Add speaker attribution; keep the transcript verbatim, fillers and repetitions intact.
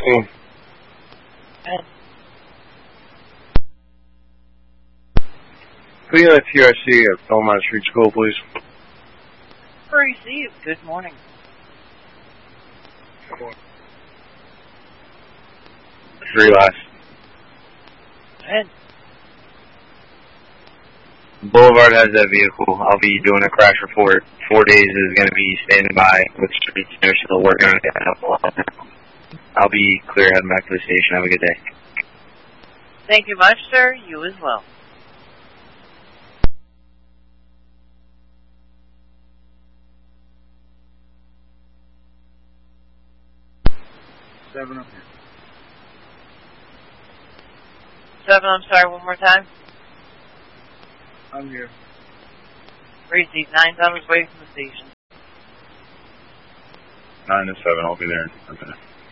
Speaker 1: Mm.
Speaker 2: And
Speaker 1: Could you let T R C at Belmont Street School, please?
Speaker 2: receive. Good morning.
Speaker 1: Three last.
Speaker 2: And
Speaker 1: Boulevard has that vehicle. I'll be doing a crash report. Four days is going to be standing by with streets. They're still working on it. I'll be clear heading back to the station. Have a good day.
Speaker 2: thank you much, sir. You as well.
Speaker 3: Seven up here.
Speaker 2: Seven, I'm sorry, one more time.
Speaker 3: I'm here.
Speaker 2: Receive. Nine's on his way from the station.
Speaker 1: Nine to seven. I'll be there. Okay.